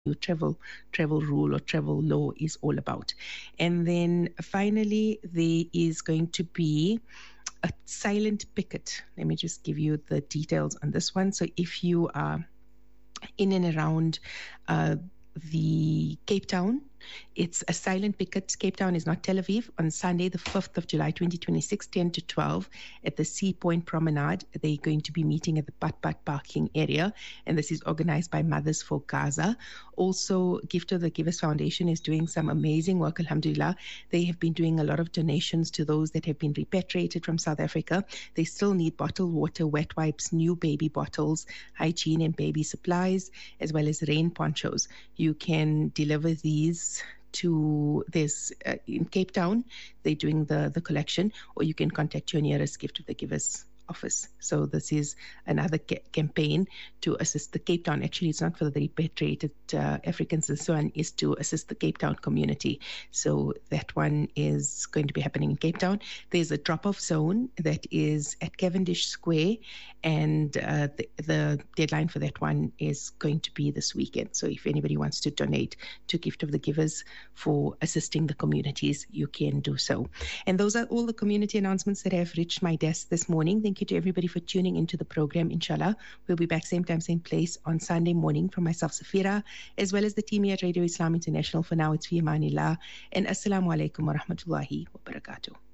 travel rule or travel law is all about. And then finally, there is going to be a silent picket. Let me just give you the details on this one. So if you are in and around the Cape Town, it's a silent picket. Cape Town is not Tel Aviv. On Sunday, the 5th of July, 2026, 10 to 12, at the Sea Point Promenade, they're going to be meeting at the Pat parking area, and this is organized by Mothers for Gaza. Also, Gift of the Givers Foundation is doing some amazing work, alhamdulillah. They have been doing a lot of donations to those that have been repatriated from South Africa. They still need bottled water, wet wipes, new baby bottles, hygiene and baby supplies, as well as rain ponchos. You can deliver these to this in Cape Town. They're doing the collection, or you can contact your nearest Gift of the Givers office. So this is another campaign to assist the Cape Town. Actually, it's not for the repatriated Africans and so on, is to assist the Cape Town community. So that one is going to be happening in Cape Town. There's a drop-off zone that is at Cavendish Square, and the deadline for that one is going to be this weekend. So if anybody wants to donate to Gift of the Givers for assisting the communities, you can do so. And those are all the community announcements that have reached my desk this morning. Thank you to everybody for tuning into the program. Inshallah, we'll be back same time, same place on Sunday morning. From myself, Safira, as well as the team here at Radio Islam International. For now, it's fi amanillah, and assalamu alaikum wa rahmatullahi wa barakatuh.